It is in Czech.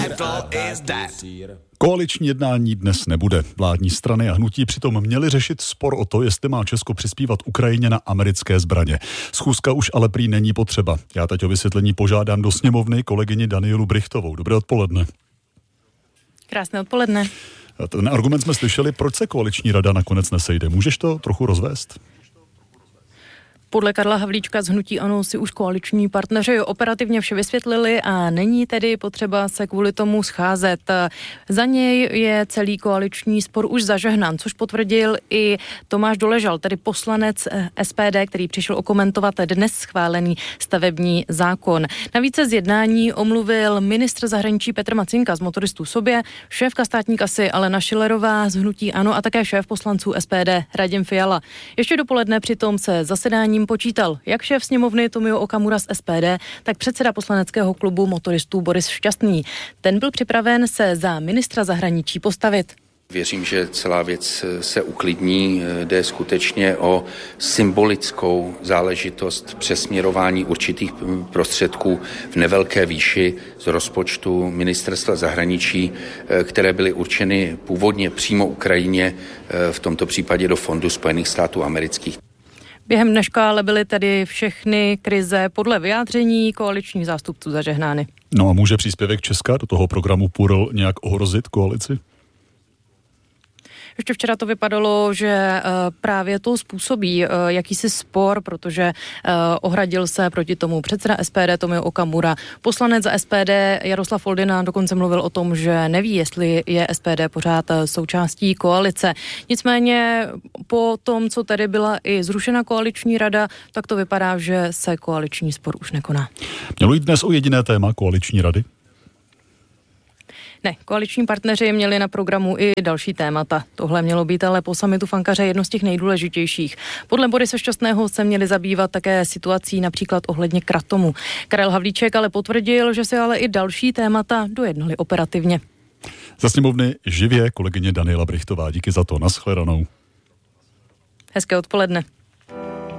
Koaliční jednání dnes nebude. Vládní strany a hnutí přitom měly řešit spor o to, jestli má Česko přispívat Ukrajině na americké zbraně. Schůzka už ale prý není potřeba. Já teď o vysvětlení požádám do sněmovny kolegyni Danielu Brichtovou. Dobré odpoledne. Krásné odpoledne. Ten argument jsme slyšeli, proč se koaliční rada nakonec nesejde. Můžeš to trochu rozvést? Podle Karla Havlíčka z hnutí ANO si už koaliční partneři operativně vše vysvětlili a není tedy potřeba se kvůli tomu scházet. Za něj je celý koaliční spor už zažehnán, což potvrdil i Tomáš Doležal, tedy poslanec SPD, který přišel okomentovat dnes schválený stavební zákon. Navíc se z jednání omluvil ministr zahraničí Petr Macinka z Motoristů sobě, šéfka státní kasy Alena Schillerová z hnutí ANO a také šéf poslanců SPD Radim Fiala. Ještě dopoledne přitom se zasedáním počítal jak šéf sněmovny Tomio Okamura z SPD, tak předseda poslaneckého klubu motoristů Boris Šťastný. Ten byl připraven se za ministra zahraničí postavit. Věřím, že celá věc se uklidní, jde skutečně o symbolickou záležitost přesměrování určitých prostředků v nevelké výši z rozpočtu ministerstva zahraničí, které byly určeny původně přímo Ukrajině, v tomto případě do Fondu Spojených států amerických. Během dneška ale byly tedy všechny krize podle vyjádření koaličních zástupců zažehnány. No a může příspěvek Česka do toho programu PURL nějak ohrozit koalici? Ještě včera to vypadalo, že právě to způsobí jakýsi spor, protože ohradil se proti tomu předseda SPD Tomio Okamura. Poslanec za SPD Jaroslav Foldyna dokonce mluvil o tom, že neví, jestli je SPD pořád součástí koalice. Nicméně po tom, co tady byla i zrušena koaliční rada, tak to vypadá, že se koaliční spor už nekoná. Mělo jít dnes o jediné téma koaliční rady? Ne, koaliční partneři měli na programu i další témata. Tohle mělo být ale po summitu v Ankaře jedno z těch nejdůležitějších. Podle Borise Šťastného se měli zabývat také situací například ohledně Kratomu. Karel Havlíček ale potvrdil, že se ale i další témata dojednali operativně. Za sněmovny živě kolegyně Daniela Brichtová. Díky za to. Nashledanou. Hezké odpoledne.